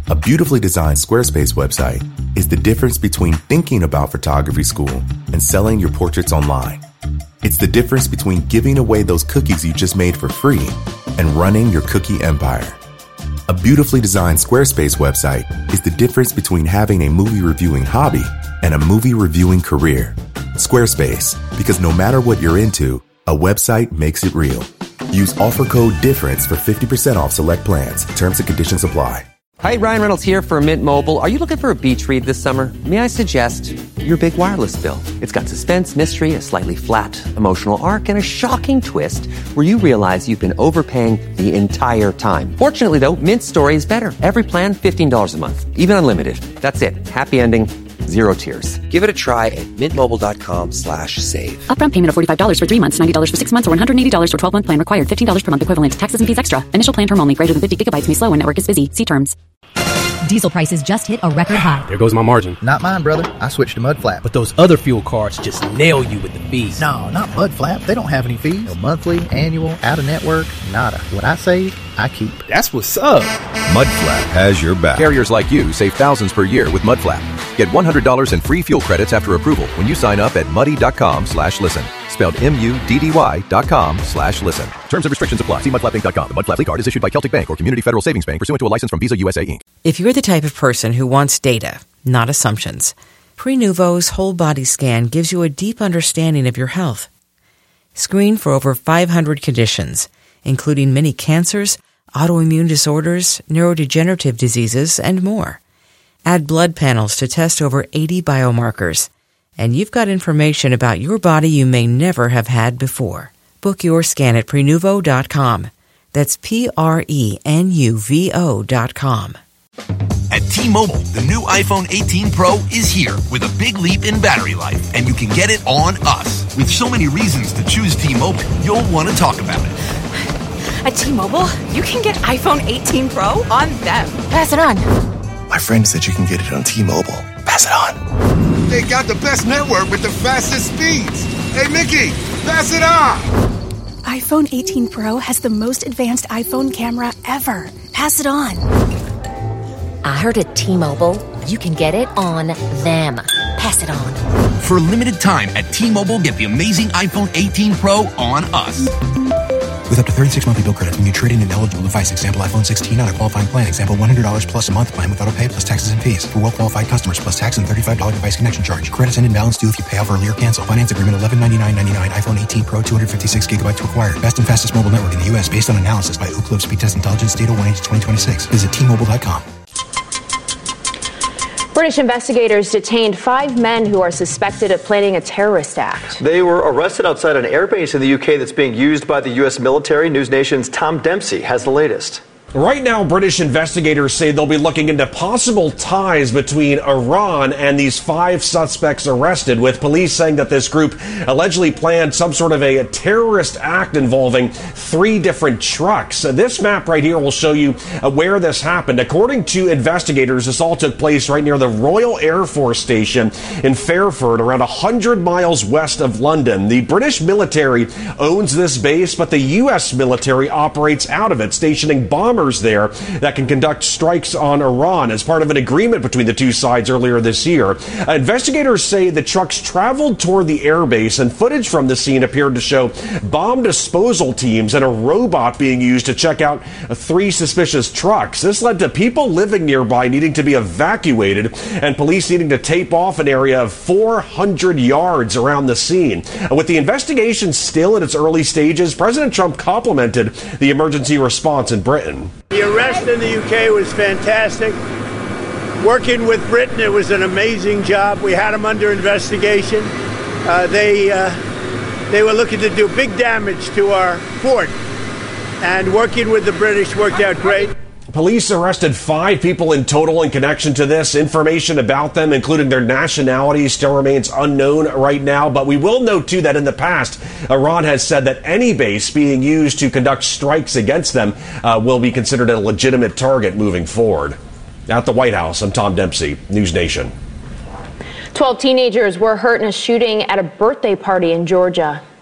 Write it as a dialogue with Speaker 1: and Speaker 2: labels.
Speaker 1: A beautifully designed Squarespace website is the difference between thinking about photography school and selling your portraits online. It's the difference between giving away those cookies you just made for free and running your cookie empire. A beautifully designed Squarespace website is the difference between having a movie reviewing hobby and a movie reviewing career. Squarespace, because no matter what you're into, a website makes it real. Use offer code DIFFERENCE for 50% off select plans. Terms and conditions apply.
Speaker 2: Hi, Ryan Reynolds here for Mint Mobile. Are you looking for a beach read this summer? May I suggest your big wireless bill? It's got suspense, mystery, a slightly flat emotional arc, and a shocking twist where you realize you've been overpaying the entire time. Fortunately, though, Mint's story is better. Every plan, $15 a month. Even unlimited. That's it. Happy ending. Zero tears. Give it a try at mintmobile.com/save.
Speaker 3: Upfront payment of $45 for 3 months, $90 for 6 months, or $180 for 12-month plan required. $15 per month equivalent. Taxes and fees extra. Initial plan term only. Greater than 50 gigabytes may slow when network is busy. See terms.
Speaker 4: Diesel prices just hit a record high.
Speaker 5: There goes my margin.
Speaker 6: Not mine, brother. I switched to Mudflap.
Speaker 5: But those other fuel cards just nail you with the fees.
Speaker 6: No, not Mudflap. They don't have any fees. No monthly, annual, out-of-network, nada. What I save, I keep.
Speaker 5: That's what's up.
Speaker 7: Mudflap has your back. Carriers like you save thousands per year with Mudflap. Get $100 in free fuel credits after approval when you sign up at muddy.com/listen. Spelled MUDDY.com/listen. Terms and restrictions apply. See mudflapinc.com. The Mudflap card is issued by Celtic Bank or Community Federal Savings Bank pursuant to a license from Visa USA Inc.
Speaker 8: If you're the type of person who wants data, not assumptions, Prenuvo's whole body scan gives you a deep understanding of your health. Screen for over 500 conditions, including many cancers, autoimmune disorders, neurodegenerative diseases, and more. Add blood panels to test over 80 biomarkers. And you've got information about your body you may never have had before. Book your scan at Prenuvo.com. That's Prenuvo.com.
Speaker 9: At T-Mobile, the new iPhone 18 Pro is here with a big leap in battery life, and you can get it on us. With so many reasons to choose T-Mobile, you'll want to talk about it.
Speaker 10: At T-Mobile, you can get iPhone 18 Pro on them. Pass it on.
Speaker 11: My friend said you can get it on T-Mobile. Pass it on.
Speaker 12: They got the best network with the fastest speeds. Hey, Mickey, pass it on.
Speaker 13: iPhone 18 Pro has the most advanced iPhone camera ever. Pass it on.
Speaker 14: I heard at T-Mobile, you can get it on them. Pass it on.
Speaker 9: For a limited time at T-Mobile, get the amazing iPhone 18 Pro on us.
Speaker 15: With up to 36 monthly bill credits when you trade in an eligible device. Example, iPhone 16 on a qualifying plan. Example, $100 plus a month plan with auto pay plus taxes and fees. For well-qualified customers plus tax and $35 device connection charge. Credits end and balance due if you pay off early or cancel. Finance agreement $1199.99. iPhone 18 Pro 256 gigabytes required. Best and fastest mobile network in the U.S. based on analysis by Ookla Speed Test Intelligence Data 1/2026. Visit T-Mobile.com.
Speaker 16: British investigators detained 5 men who are suspected of planning a terrorist act.
Speaker 17: They were arrested outside an airbase in the UK that's being used by the U.S. military. News Nation's Tom Dempsey has the latest.
Speaker 18: Right now, British investigators say they'll be looking into possible ties between Iran and these 5 suspects arrested, with police saying that this group allegedly planned some sort of a terrorist act involving 3 different trucks. This map right here will show you where this happened. According to investigators, this all took place right near the Royal Air Force Station in Fairford, around 100 miles west of London. The British military owns this base, but the U.S. military operates out of it, stationing bombers there that can conduct strikes on Iran as part of an agreement between the two sides earlier this year. Investigators say the trucks traveled toward the airbase, and footage from the scene appeared to show bomb disposal teams and a robot being used to check out 3 suspicious trucks. This led to people living nearby needing to be evacuated and police needing to tape off an area of 400 yards around the scene. With the investigation still in its early stages, President Trump complimented the emergency response in Britain.
Speaker 19: The arrest in the UK was fantastic. Working with Britain, it was an amazing job. We had them under investigation. They were looking to do big damage to our fort, and working with the British worked out great.
Speaker 18: Police arrested 5 people in total in connection to this. Information about them, including their nationality, still remains unknown right now. But we will note, too, that in the past, Iran has said that any base being used to conduct strikes against them will be considered a legitimate target moving forward. At the White House, I'm Tom Dempsey, News Nation.
Speaker 16: 12 teenagers were hurt in a shooting at a birthday party in Georgia.